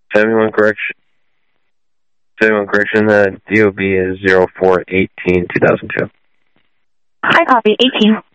71 correction. 71 correction, the DOB is 0418-2002. I copy, 18.